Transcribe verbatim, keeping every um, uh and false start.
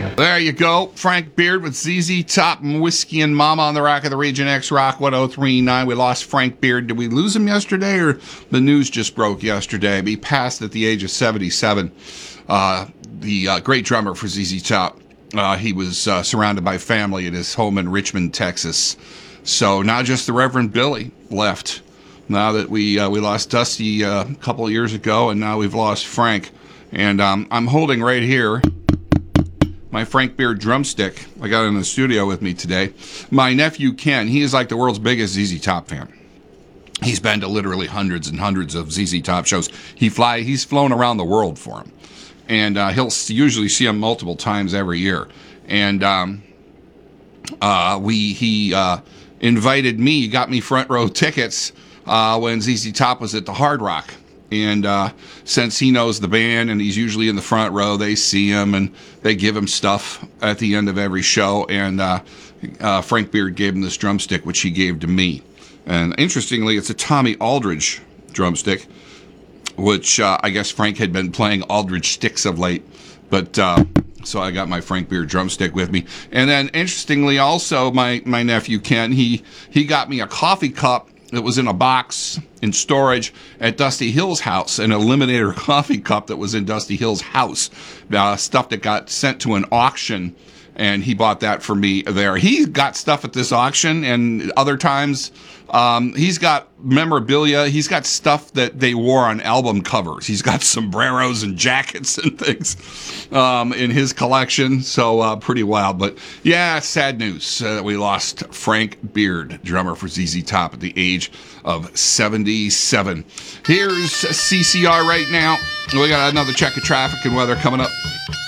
There you go. Frank Beard with Z Z Top and Whiskey and Mama on the Rock of the Region X Rock one oh three point nine. We lost Frank Beard. Did we lose him yesterday, or the news just broke yesterday? He passed at the age of seventy-seven. Uh, the uh, great drummer for Z Z Top. Uh, he was uh, surrounded by family at his home in Richmond, Texas. So now just the Reverend Billy left. Now that we uh, we lost Dusty uh, a couple of years ago, and now we've lost Frank. And um, I'm holding right here my Frank Beard drumstick. I got it in the studio with me today. My nephew Ken, he is like the world's biggest Z Z Top fan. He's been to literally hundreds and hundreds of Z Z Top shows. He fly, he's flown around the world for him, and uh, he'll usually see him multiple times every year. And um, uh, we he uh, invited me, got me front row tickets uh, when Z Z Top was at the Hard Rock. And uh, since he knows the band and he's usually in the front row, they see him and they give him stuff at the end of every show. And uh, uh, Frank Beard gave him this drumstick, which he gave to me. And interestingly, it's a Tommy Aldridge drumstick, which uh, I guess Frank had been playing Aldridge sticks of late. But uh, so I got my Frank Beard drumstick with me. And then interestingly, also my, my nephew Ken, he he got me a coffee cup. It was in a box in storage at Dusty Hill's house, an Eliminator coffee cup that was in Dusty Hill's house, uh, stuff that got sent to an auction, and he bought that for me there. He got stuff at this auction, and other times um, he's got memorabilia. He's got stuff that they wore on album covers. He's got sombreros and jackets and things um, in his collection, so uh, pretty wild. But yeah, sad news uh, that we lost Frank Beard, drummer for Z Z Top, at the age of seventy-seven. Here's C C R right now. We got another check of traffic and weather coming up.